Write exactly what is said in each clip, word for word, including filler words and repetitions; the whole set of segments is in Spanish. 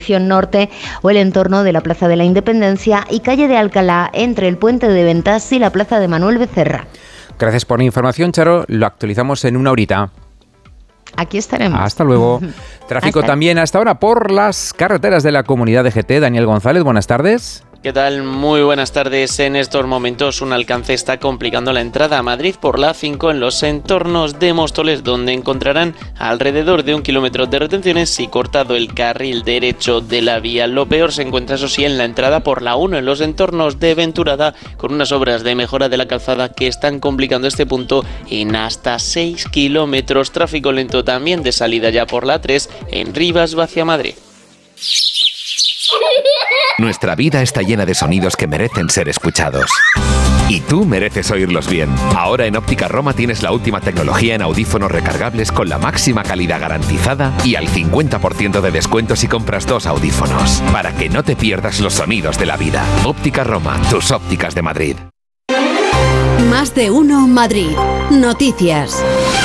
Norte o el entorno de la Plaza de la Independencia y calle de Alcalá entre el Puente de Ventas y la Plaza de Manuel Becerra. Gracias por la información, Charo. Lo actualizamos en una horita. Aquí estaremos. Hasta luego. Tráfico Hasta. también hasta ahora por las carreteras de la comunidad de G T. Daniel González, buenas tardes. ¿Qué tal? Muy buenas tardes. En estos momentos un alcance está complicando la entrada a Madrid por la A cinco en los entornos de Móstoles, donde encontrarán alrededor de un kilómetro de retenciones y cortado el carril derecho de la vía. Lo peor se encuentra, eso sí, en la entrada por la uno en los entornos de Venturada, con unas obras de mejora de la calzada que están complicando este punto en hasta seis kilómetros. Tráfico lento también de salida ya por la tres en Rivas hacia Madrid. Nuestra vida está llena de sonidos que merecen ser escuchados. Y tú mereces oírlos bien. Ahora en Óptica Roma tienes la última tecnología en audífonos recargables con la máxima calidad garantizada y al cincuenta por ciento de descuento si compras dos audífonos. Para que no te pierdas los sonidos de la vida. Óptica Roma, tus ópticas de Madrid. Más de uno Madrid. Noticias.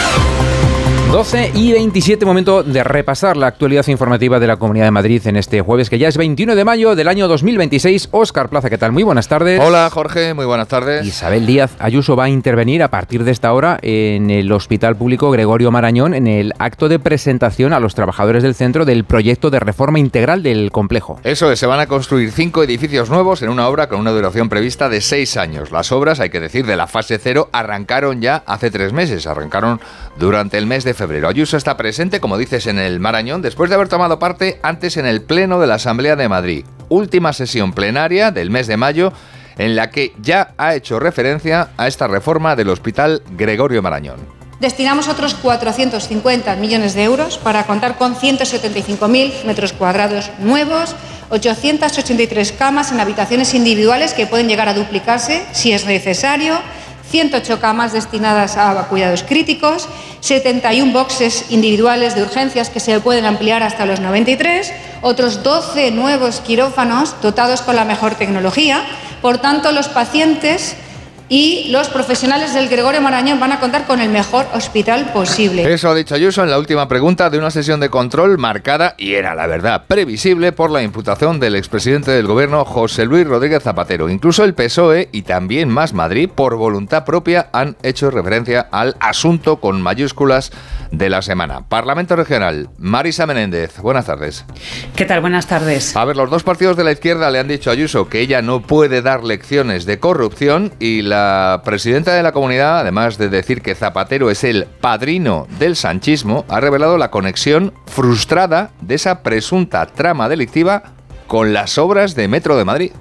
doce y veintisiete, momento de repasar la actualidad informativa de la Comunidad de Madrid en este jueves, que ya es veintiuno de mayo del año dos mil veintiséis. Óscar Plaza, ¿qué tal? Muy buenas tardes. Hola, Jorge, muy buenas tardes. Isabel Díaz Ayuso va a intervenir a partir de esta hora en el Hospital Público Gregorio Marañón en el acto de presentación a los trabajadores del centro del proyecto de reforma integral del complejo. Eso es, se van a construir cinco edificios nuevos en una obra con una duración prevista de seis años. Las obras, hay que decir, de la fase cero arrancaron ya hace tres meses, arrancaron durante el mes de febrero. Ayuso está presente, como dices, en el Marañón, después de haber tomado parte antes en el Pleno de la Asamblea de Madrid. Última sesión plenaria del mes de mayo, en la que ya ha hecho referencia a esta reforma del Hospital Gregorio Marañón. Destinamos otros cuatrocientos cincuenta millones de euros para contar con ciento setenta y cinco mil metros cuadrados nuevos, ochocientas ochenta y tres camas en habitaciones individuales que pueden llegar a duplicarse si es necesario, ciento ocho camas destinadas a cuidados críticos, setenta y uno boxes individuales de urgencias que se pueden ampliar hasta los noventa y tres, otros doce nuevos quirófanos dotados con la mejor tecnología. Por tanto, los pacientes y los profesionales del Gregorio Marañón van a contar con el mejor hospital posible. Eso ha dicho Ayuso en la última pregunta de una sesión de control marcada, y era la verdad, previsible por la imputación del expresidente del gobierno José Luis Rodríguez Zapatero. Incluso el P S O E y también Más Madrid, por voluntad propia, han hecho referencia al asunto con mayúsculas de la semana. Parlamento Regional, Marisa Menéndez, buenas tardes. ¿Qué tal? Buenas tardes. A ver, los dos partidos de la izquierda le han dicho a Ayuso que ella no puede dar lecciones de corrupción, y la La presidenta de la comunidad, además de decir que Zapatero es el padrino del sanchismo, ha revelado la conexión frustrada de esa presunta trama delictiva con las obras de Metro de Madrid.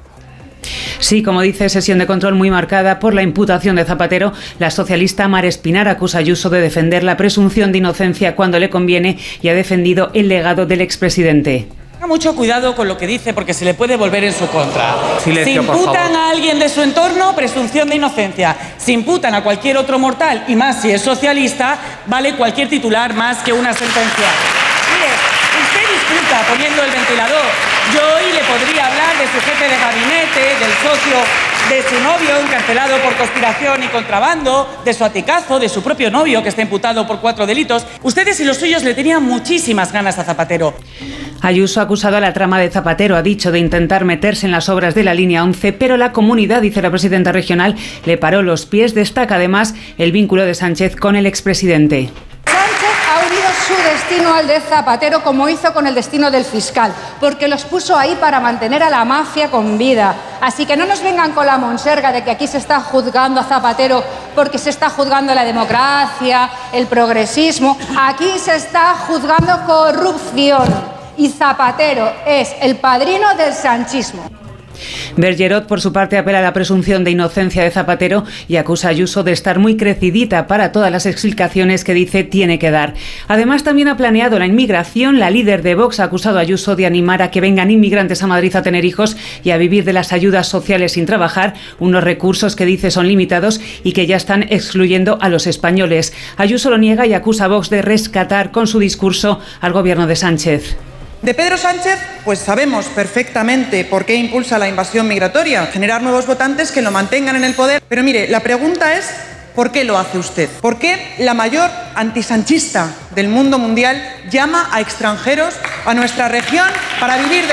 Sí, como dice, sesión de control muy marcada por la imputación de Zapatero. La socialista Mar Espinar acusa a Ayuso de defender la presunción de inocencia cuando le conviene y ha defendido el legado del expresidente. Tenga mucho cuidado con lo que dice, porque se le puede volver en su contra. Silencio, si por imputan favor. a alguien de su entorno, presunción de inocencia. Si imputan a cualquier otro mortal, y más si es socialista, vale cualquier titular más que una sentencia. Mire, usted disfruta poniendo el ventilador. Yo hoy le podría hablar de su jefe de gabinete, del socio de su novio encarcelado por conspiración y contrabando, de su aticazo, de su propio novio que está imputado por cuatro delitos. Ustedes y los suyos le tenían muchísimas ganas a Zapatero. Ayuso ha acusado a la trama de Zapatero, ha dicho, de intentar meterse en las obras de la línea once, pero la comunidad, dice la presidenta regional, le paró los pies. Destaca además el vínculo de Sánchez con el expresidente. Sánchez ha unido su destino al de Zapatero, como hizo con el destino del fiscal, porque los puso ahí para mantener a la mafia con vida. Así que no nos vengan con la monserga de que aquí se está juzgando a Zapatero porque se está juzgando la democracia, el progresismo. Aquí se está juzgando corrupción. Y Zapatero es el padrino del sanchismo. Bergerot, por su parte, apela a la presunción de inocencia de Zapatero y acusa a Ayuso de estar muy crecidita para todas las explicaciones que dice tiene que dar. Además, también ha planeado la inmigración. La líder de Vox ha acusado a Ayuso de animar a que vengan inmigrantes a Madrid a tener hijos y a vivir de las ayudas sociales sin trabajar, unos recursos que dice son limitados y que ya están excluyendo a los españoles. Ayuso lo niega y acusa a Vox de rescatar con su discurso al gobierno de Sánchez. De Pedro Sánchez, pues sabemos perfectamente por qué impulsa la invasión migratoria, generar nuevos votantes que lo mantengan en el poder. Pero mire, la pregunta es, ¿por qué lo hace usted? ¿Por qué la mayor antisanchista del mundo mundial llama a extranjeros a nuestra región para vivir de